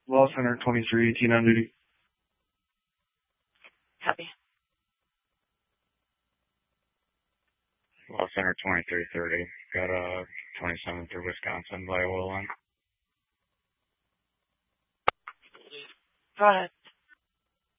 Law Center 2318 on duty. Copy. Law Center 2330. Got a 27 through Wisconsin by Willem. Go ahead.